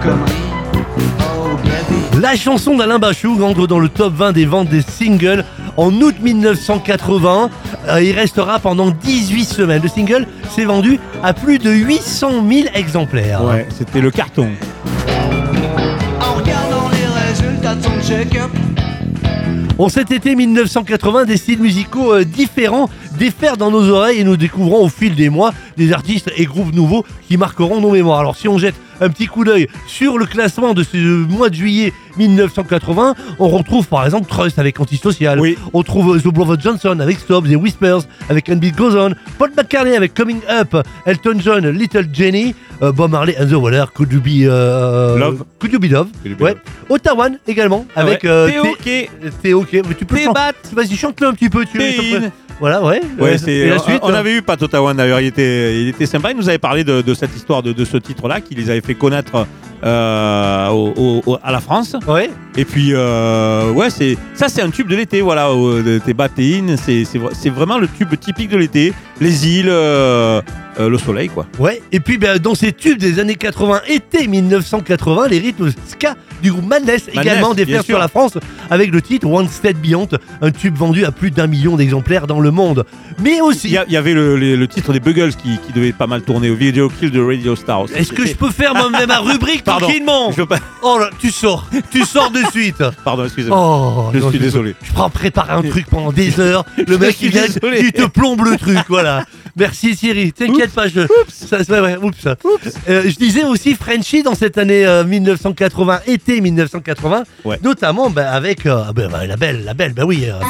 La chanson d'Alain Bachung entre dans le top 20 des ventes des singles en août 1980. Il restera pendant 18 semaines. Le single s'est vendu à plus de 800 000 exemplaires. Ouais, c'était le carton. En regardant les résultats de son check-up. En cet été 1980, des styles musicaux différents déferlent dans nos oreilles et nous découvrons au fil des mois des artistes et groupes nouveaux qui marqueront nos mémoires. Alors si on jette un petit coup d'œil sur le classement de ce mois de juillet 1980, on retrouve par exemple Trust avec Antisocial, Oui. on trouve The Brother Johnson avec Stop, The Whispers avec And Beat Goes On, Paul McCartney avec Coming Up, Elton John, Little Jenny, Bob Marley and the Wailers, Could You Be Love. Could You Be Love, Could You Be ouais. Love. Ottawa également avec T'es ok, mais tu peux T'es chanter. bat. Vas-y, chante-le un petit peu. T'es in. Voilà, ouais. Ouais, Et la suite. on avait eu Pat Otawan d'ailleurs, il était sympa, il nous avait parlé de cette histoire de ce titre-là, qui les avait fait connaître à la France. Ouais. Et puis, ouais, c'est un tube de l'été, voilà, T'es Batéine, c'est vraiment le tube typique de l'été, les îles, le soleil, quoi. Ouais. Et puis, dans ces tubes des années 80, été 1980, les rythmes ska du groupe Madness également bien déferlent sûr. sur la France avec le titre One Step Beyond, un tube vendu à plus d'1 million d'exemplaires dans le monde. Mais aussi. Il y avait le titre des Buggles qui devait pas mal tourner au Video Kill de Radio Star aussi. Est-ce que je peux faire ma rubrique Pardon. tranquillement? Je veux pas... Oh là, tu sors de suite. Pardon, excusez-moi. Oh, Je non, suis désolé. Je prends préparer un truc pendant des heures. Le mec suis il vient, désolé. il te plombe le truc, voilà. Merci Thierry. T'inquiète pas, je disais aussi Frenchy dans cette année 1980, été 1980, Ouais. notamment avec la belle, oui.